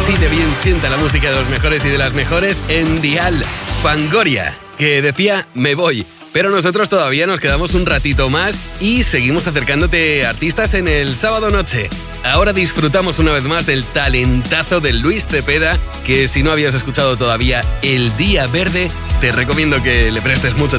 Así de bien sienta la música de los mejores y de las mejores en Dial. Fangoria, que decía me voy. Pero nosotros todavía nos quedamos un ratito más y seguimos acercándote a artistas en el sábado noche. Ahora disfrutamos una vez más del talentazo de Luis Cepeda, que si no habías escuchado todavía El Día Verde, te recomiendo que le prestes mucho